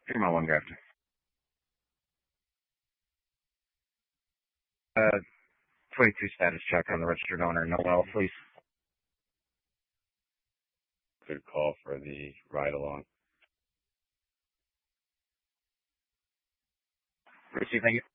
Fremont One Grafton. 22 status check on the registered owner, Noel, please. Good call for the ride along. Receiving it.